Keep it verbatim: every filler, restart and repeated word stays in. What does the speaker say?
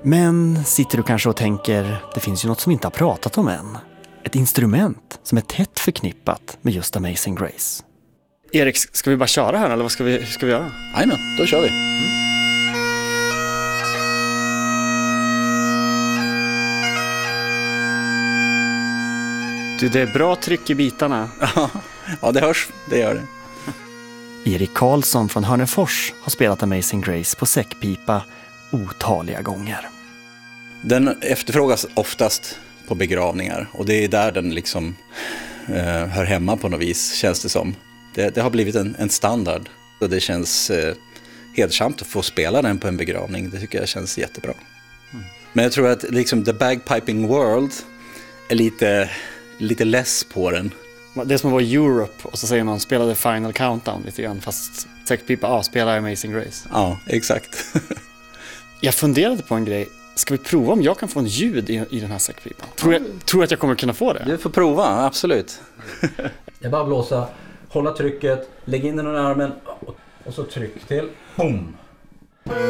Men sitter du kanske och tänker, det finns ju något som vi inte har pratat om än. Ett instrument som är tätt förknippat med just Amazing Grace. Erik, ska vi bara köra här eller vad ska vi, hur ska vi göra? Jajamän, då kör vi. Mm. Du, det är bra tryck i bitarna. Ja, det hörs, det gör det. Erik Karlsson från Hörnefors har spelat Amazing Grace på säckpipa otaliga gånger. Den efterfrågas oftast på begravningar och det är där den liksom eh, hör hemma på något vis, känns det som. Det, det har blivit en, en standard och det känns eh, hedersamt att få spela den på en begravning. Det tycker jag känns jättebra. Mm. Men jag tror att liksom The Bagpiping World är lite, lite less på den. Det är som att vara Europe och så säger någon spelade Final Countdown lite grann fast säckpipa, ja, spelar Amazing Grace. Ja, exakt. Jag funderade på en grej. Ska vi prova om jag kan få en ljud i, i den här säckpipan? Tror jag, tror att jag kommer kunna få det? Du får prova, absolut. Det är bara att blåsa, hålla trycket, lägg in den i armen och så tryck till. Boom!